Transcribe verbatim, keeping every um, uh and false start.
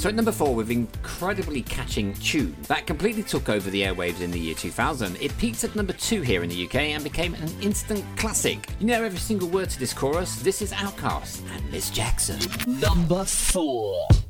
So at number four, with incredibly catching tune that completely took over the airwaves in the year two thousand, it peaked at number two here in the U K and became an instant classic. You know every single word to this chorus. This is Outkast and Miss Jackson. Number four.